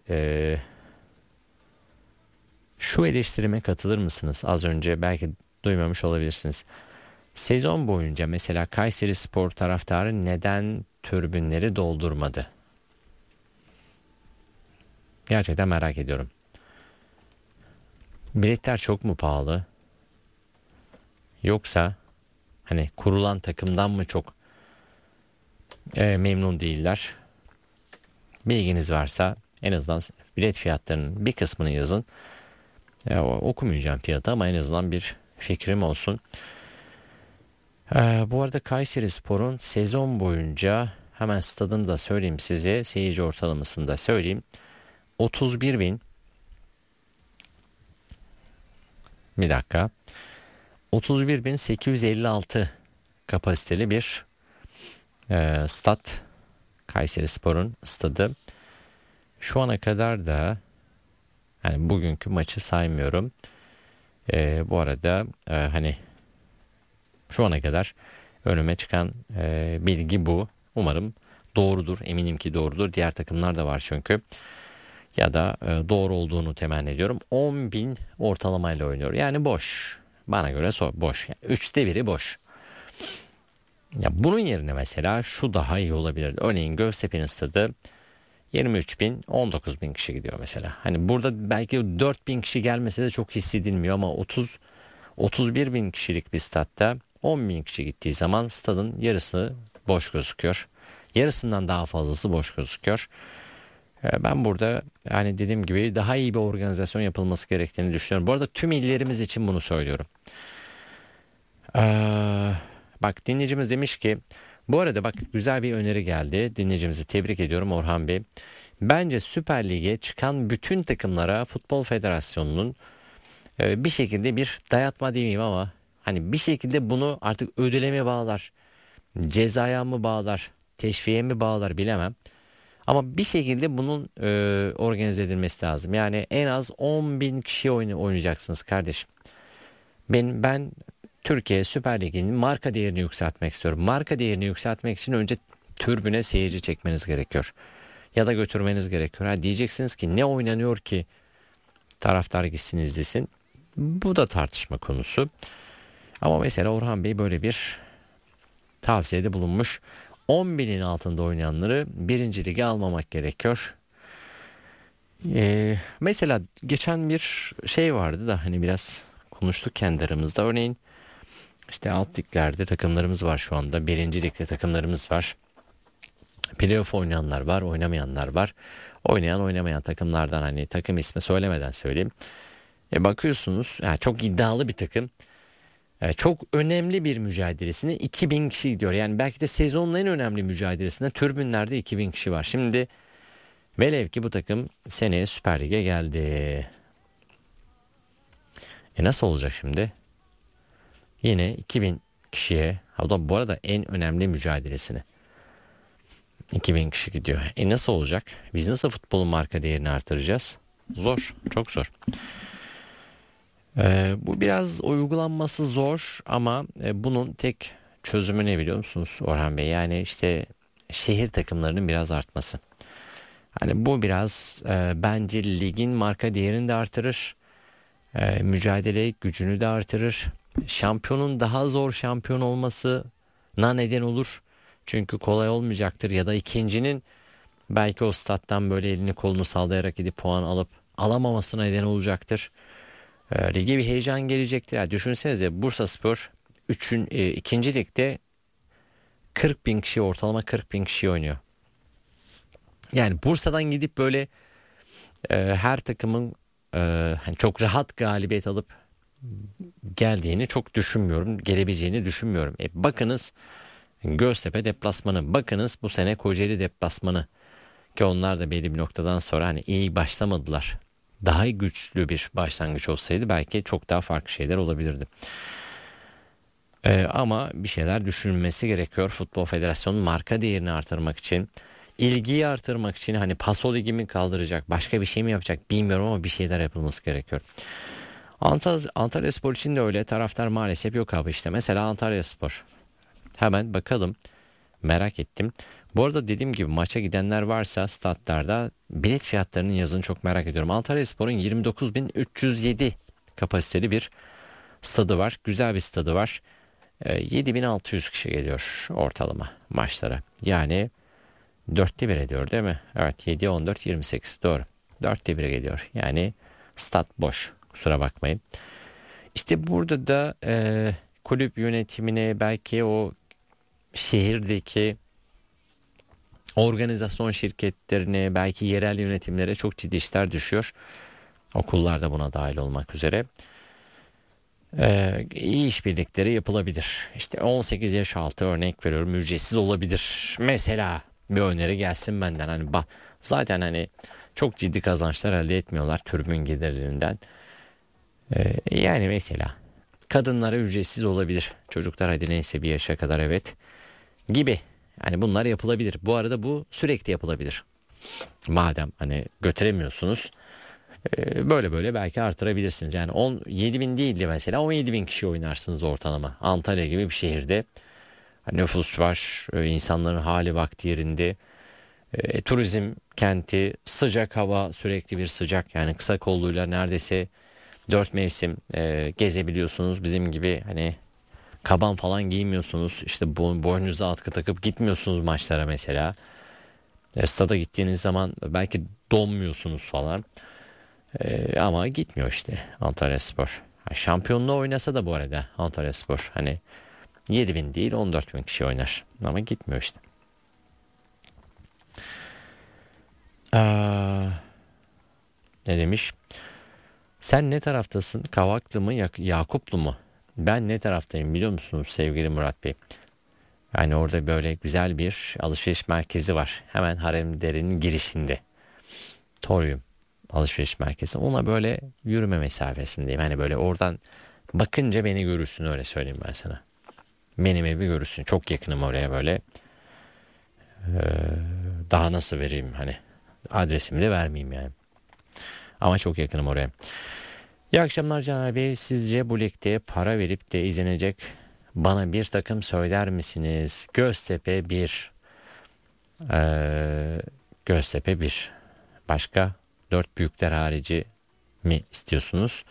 şu eleştirime katılır mısınız? Az önce belki duymamış olabilirsiniz. Sezon boyunca mesela Kayserispor taraftarı neden tribünleri doldurmadı? Gerçekten merak ediyorum. Biletler çok mu pahalı? Yoksa hani kurulan takımdan mı çok memnun değiller? Bilginiz varsa en azından bilet fiyatlarının bir kısmını yazın. Okumayacağım fiyatı ama en azından bir fikrim olsun. Bu arada Kayserispor'un sezon boyunca hemen stadını da söyleyeyim size. Seyirci ortalamasını da söyleyeyim. 31 bin. Bir dakika. 31.856 kapasiteli bir stat. Kayserispor'un stadı. Şu ana kadar da hani bugünkü maçı saymıyorum. Bu arada hani şu ana kadar önüme çıkan bilgi bu. Umarım doğrudur. Eminim ki doğrudur. Diğer takımlar da var çünkü. Ya da doğru olduğunu temenni ediyorum. 10.000 ortalamayla oynuyor. Yani boş. Bana göre boş. Yani 3'te 1'i boş. Ya bunun yerine mesela şu daha iyi olabilir. Örneğin Göztepe'nin stadı 23.000, 19.000 kişi gidiyor mesela. Hani burada belki 4.000 kişi gelmese de çok hissedilmiyor ama 31.000 kişilik bir statta 10.000 kişi gittiği zaman stadın yarısı boş gözüküyor. Yarısından daha fazlası boş gözüküyor. Ben burada yani dediğim gibi daha iyi bir organizasyon yapılması gerektiğini düşünüyorum. Bu arada tüm illerimiz için bunu söylüyorum. Bak, dinleyicimiz demiş ki, bu arada bak güzel bir öneri geldi. Dinleyicimizi tebrik ediyorum Orhan Bey. Bence Süper Lig'e çıkan bütün takımlara Futbol Federasyonu'nun bir şekilde bir dayatma demeyeyim ama hani bir şekilde bunu artık ödüleme bağlar, cezaya mı bağlar, teşviğe mi bağlar bilemem. Ama bir şekilde bunun organize edilmesi lazım. Yani en az 10.000 kişi oynayacaksınız kardeşim. Ben Türkiye Süper Ligi'nin marka değerini yükseltmek istiyorum. Marka değerini yükseltmek için önce tribüne seyirci çekmeniz gerekiyor. Ya da götürmeniz gerekiyor. Ha, diyeceksiniz ki ne oynanıyor ki taraftar gitsin izlesin. Bu da tartışma konusu. Ama mesela Orhan Bey böyle bir tavsiyede bulunmuş. 10.000'in altında oynayanları 1. Lig'e almamak gerekiyor. Mesela geçen bir şey vardı da hani biraz konuştuk kendi aramızda. Örneğin işte alt liglerde takımlarımız var şu anda. 1. Lig'de takımlarımız var. Playoff oynayanlar var, oynamayanlar var. Oynayan oynamayan takımlardan hani takım ismi söylemeden söyleyeyim. Bakıyorsunuz yani çok iddialı bir takım. Çok önemli bir mücadelesine 2.000 kişi gidiyor. Yani belki de sezonun en önemli mücadelesinde tribünlerde 2.000 kişi var. Şimdi Velev ki bu takım seneye Süper Lig'e geldi. Nasıl olacak şimdi? Yine 2000 kişiye, o da bu arada en önemli mücadelesini, 2000 kişi gidiyor. Nasıl olacak? Biz nasıl futbolun marka değerini artıracağız? Zor, çok zor. Bu biraz uygulanması zor ama bunun tek çözümü ne biliyor musunuz Orhan Bey? Yani işte şehir takımlarının biraz artması. Hani bu biraz bence ligin marka değerini de artırır. Mücadele gücünü de artırır. Şampiyonun daha zor şampiyon olmasına neden olur. Çünkü kolay olmayacaktır ya da ikincinin belki o stat'tan böyle elini kolunu sallayarak gidip puan alıp alamamasına neden olacaktır. Lige bir heyecan gelecektir. Yani düşünsenize Bursaspor 2. ligde 40 bin kişi, ortalama 40 bin kişi oynuyor. Yani Bursa'dan gidip böyle her takımın hani çok rahat galibiyet alıp geldiğini çok düşünmüyorum. Gelebileceğini düşünmüyorum. Bakınız Göztepe deplasmanı. Bakınız bu sene Kocaeli deplasmanı. Ki onlar da belli bir noktadan sonra hani iyi başlamadılar. Daha güçlü bir başlangıç olsaydı belki çok daha farklı şeyler olabilirdi. Ama bir şeyler düşünülmesi gerekiyor. Futbol Federasyonu'nun marka değerini artırmak için, ilgiyi artırmak için, hani Paso Ligi mi kaldıracak, başka bir şey mi yapacak bilmiyorum ama bir şeyler yapılması gerekiyor. Antalyaspor için de öyle. Taraftar maalesef yok abi işte. Mesela Antalyaspor. Hemen bakalım. Merak ettim. Bu arada dediğim gibi maça gidenler varsa statlarda bilet fiyatlarının yazını çok merak ediyorum. Antalyaspor'un 29.307 kapasiteli bir stadı var. Güzel bir stadı var. 7.600 kişi geliyor ortalama maçlara. Yani 4'te 1 ediyor değil mi? Evet, 7, 14, 28 doğru. 4'te 1'e geliyor. Yani stat boş. Kusura bakmayın. İşte burada da kulüp yönetimine, belki o şehirdeki organizasyon şirketlerine, belki yerel yönetimlere çok ciddi işler düşüyor. Okullar da buna dahil olmak üzere. İyi işbirlikleri yapılabilir. İşte 18 yaş altı, örnek veriyorum, ücretsiz olabilir. Mesela bir öneri gelsin benden. Hani zaten hani çok ciddi kazançlar elde etmiyorlar tribün gelirlerinden. Yani mesela kadınlara ücretsiz olabilir. Çocuklar hadi neyse bir yaşa kadar evet gibi. Yani bunlar yapılabilir. Bu arada bu sürekli yapılabilir. Madem hani götüremiyorsunuz, böyle belki artırabilirsiniz. Yani 17 bin değil de mesela 17 bin kişi oynarsınız ortalama. Antalya gibi bir şehirde nüfus var, insanların hali vakti yerinde, turizm kenti, sıcak hava, sürekli bir sıcak, yani kısa kolluyla neredeyse 4 mevsim gezebiliyorsunuz. Bizim gibi hani kaban falan giymiyorsunuz. İşte boynunuza atkı takıp gitmiyorsunuz maçlara mesela. Stada gittiğiniz zaman belki donmuyorsunuz falan. Ama gitmiyor işte Antalyaspor. Şampiyonluğu oynasa da bu arada Antalyaspor hani 7 bin değil 14 bin kişi oynar. Ama gitmiyor işte. Ne demiş? Sen ne taraftasın? Kavaklı mı Yakuplu mu? Ben ne taraftayım biliyor musunuz sevgili Murat Bey? Yani orada böyle güzel bir alışveriş merkezi var. Hemen Haremdere'nin girişinde. Torium alışveriş merkezi. Ona böyle yürüme mesafesindeyim. Hani böyle oradan bakınca beni görürsün, öyle söyleyeyim ben sana. Benim evi görürsün. Çok yakınım oraya böyle. Daha nasıl vereyim hani. Adresimi de vermeyeyim yani. Ama çok yakınım oraya. İyi akşamlar Caner Bey. Sizce bu ligde para verip de izlenecek bana bir takım söyler misiniz? Göztepe 1. Göztepe 1. Başka 4 büyükler harici mi istiyorsunuz?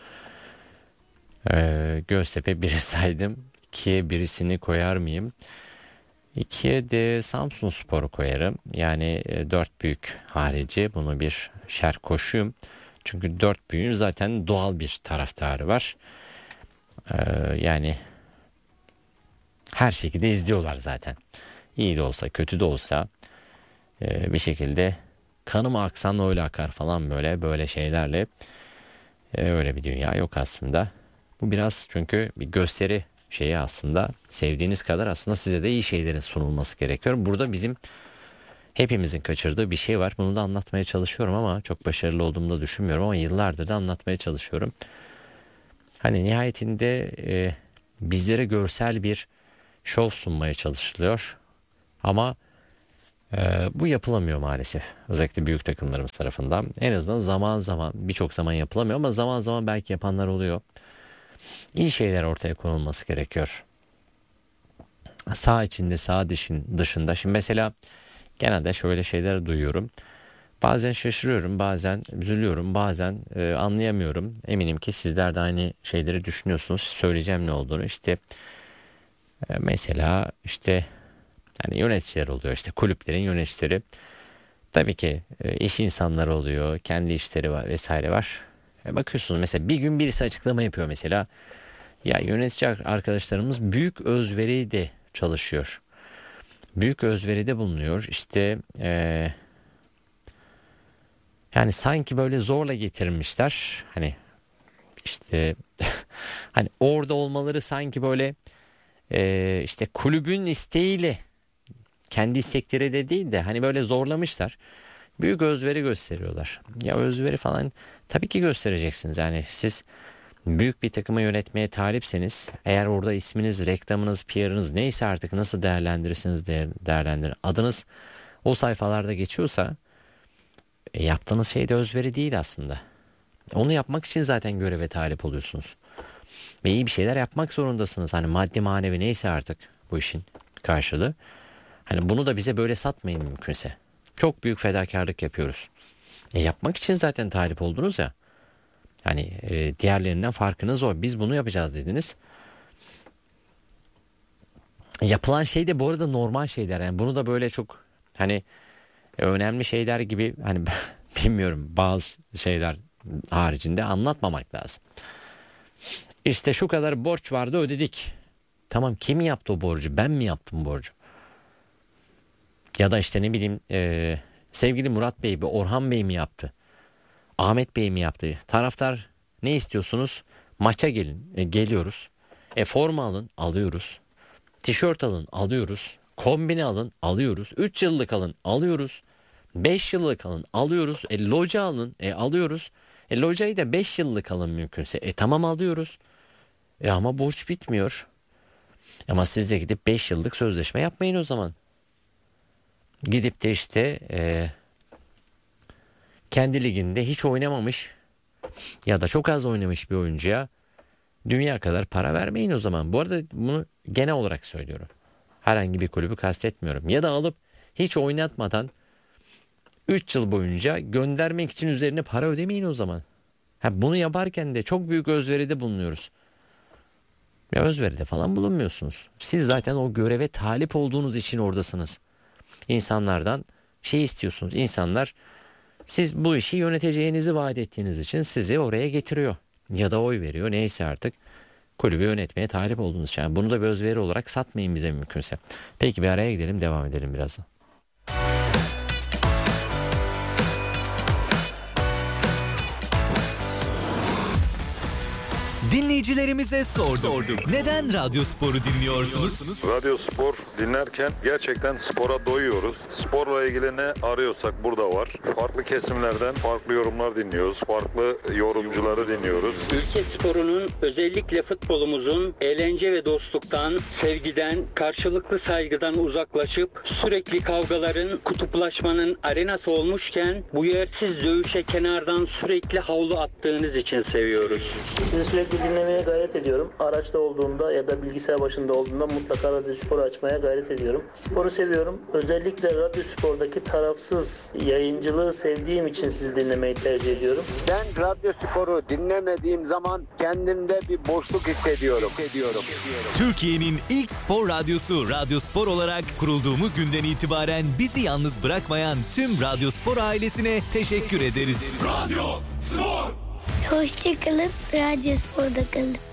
Göztepe 1'i saydım. 2'ye birisini koyar mıyım? 2'ye de Samsunspor'u koyarım. Yani 4 büyük harici, bunu bir şer koşuyum. Çünkü 4 büyüğün zaten doğal bir taraftarı var. Yani her şekilde izliyorlar zaten. İyi de olsa kötü de olsa bir şekilde kanım aksan öyle akar falan, böyle şeylerle. Öyle bir dünya yok aslında. Bu biraz çünkü bir gösteri şeyi aslında. Sevdiğiniz kadar aslında size de iyi şeylerin sunulması gerekiyor. Burada bizim hepimizin kaçırdığı bir şey var. Bunu da anlatmaya çalışıyorum ama çok başarılı olduğumu da düşünmüyorum ama yıllardır da anlatmaya çalışıyorum. Hani nihayetinde bizlere görsel bir şov sunmaya çalışılıyor ama bu yapılamıyor maalesef. Özellikle büyük takımlarımız tarafından. En azından zaman zaman, birçok zaman yapılamıyor ama zaman zaman belki yapanlar oluyor. İyi şeyler ortaya konulması gerekiyor. Sağ içinde, sağ dışında. Şimdi mesela genelde şöyle şeyler duyuyorum. Bazen şaşırıyorum, bazen üzülüyorum, bazen anlayamıyorum. Eminim ki sizler de aynı şeyleri düşünüyorsunuz. Söyleyeceğim ne olduğunu. İşte mesela işte yani yöneticiler oluyor, işte kulüplerin yöneticileri. Tabii ki iş insanları oluyor, kendi işleri var vesaire var. Bakıyorsunuz mesela bir gün birisi açıklama yapıyor mesela. Ya yönetici arkadaşlarımız büyük özveriyle çalışıyor. Büyük özveride bulunuyor. İşte yani sanki böyle zorla getirmişler. Hani işte hani orada olmaları sanki böyle işte kulübün isteğiyle, kendi istekleri de değil de hani böyle zorlamışlar. Büyük özveri gösteriyorlar. Ya özveri falan tabii ki göstereceksiniz. Yani siz büyük bir takımı yönetmeye talipseniz, eğer orada isminiz, reklamınız, PR'ınız neyse artık nasıl değerlendirirsiniz değerlendirin. Adınız o sayfalarda geçiyorsa yaptığınız şey de özveri değil aslında. Onu yapmak için zaten göreve talip oluyorsunuz. Ve iyi bir şeyler yapmak zorundasınız. Hani maddi manevi neyse artık bu işin karşılığı. Hani bunu da bize böyle satmayın mümkünse. Çok büyük fedakarlık yapıyoruz. Yapmak için zaten talip oldunuz ya. Hani diğerlerinden farkınız o. Biz bunu yapacağız dediniz. Yapılan şey de bu arada normal şeyler. Yani bunu da böyle çok hani önemli şeyler gibi hani bilmiyorum bazı şeyler haricinde anlatmamak lazım. İşte şu kadar borç vardı ödedik. Tamam, kim yaptı o borcu? Ben mi yaptım borcu? Ya da işte ne bileyim sevgili Murat Bey, Orhan Bey mi yaptı? Ahmet Bey mi yaptı? Taraftar ne istiyorsunuz? Maça gelin. Geliyoruz. Forma alın, alıyoruz. Tişört alın, alıyoruz. Kombine alın, alıyoruz. 3 yıllık alın, alıyoruz. 5 yıllık alın, alıyoruz. Loca alın, alıyoruz. Locayı da 5 yıllık alın mümkünse. Tamam, alıyoruz. Ama borç bitmiyor. Ama siz de gidip 5 yıllık sözleşme yapmayın o zaman. Gidip de işte kendi liginde hiç oynamamış ya da çok az oynamış bir oyuncuya dünya kadar para vermeyin o zaman. Bu arada bunu genel olarak söylüyorum. Herhangi bir kulübü kastetmiyorum. Ya da alıp hiç oynatmadan 3 yıl boyunca göndermek için üzerine para ödemeyin o zaman. Bunu yaparken de çok büyük özveride bulunuyoruz. Ya özveride falan bulunmuyorsunuz. Siz zaten o göreve talip olduğunuz için oradasınız. İnsanlardan şey istiyorsunuz. İnsanlar siz bu işi yöneteceğinizi vaat ettiğiniz için sizi oraya getiriyor. Ya da oy veriyor, neyse artık. Kulübü yönetmeye talip olduğunuz için. Yani bunu da bir özveri olarak satmayın bize mümkünse. Peki bir araya gidelim, devam edelim birazdan.
Dinleyicilerimize sorduk. Neden Radyo Spor'u dinliyorsunuz?
Radyo Spor dinlerken gerçekten spora doyuyoruz. Sporla ilgili ne arıyorsak burada var. Farklı kesimlerden farklı yorumlar dinliyoruz. Farklı yorumcuları dinliyoruz.
Ülke sporunun, özellikle futbolumuzun eğlence ve dostluktan, sevgiden, karşılıklı saygıdan uzaklaşıp sürekli kavgaların, kutuplaşmanın arenası olmuşken bu yersiz dövüşe kenardan sürekli havlu attığınız için seviyoruz.
Sizi sürekli dinlemeye gayret ediyorum. Araçta olduğumda ya da bilgisayar başında olduğumda mutlaka Radyo Spor'u açmaya gayret ediyorum. Sporu seviyorum. Özellikle Radyo Spor'daki tarafsız yayıncılığı sevdiğim için sizi dinlemeyi tercih ediyorum.
Ben Radyo Spor'u dinlemediğim zaman kendimde bir boşluk hissediyorum.
Türkiye'nin ilk spor radyosu Radyo Spor olarak kurulduğumuz günden itibaren bizi yalnız bırakmayan tüm Radyo Spor ailesine teşekkür ederiz.
Radyo Spor! Hoşçakalın, Radyo Spor'da kalın.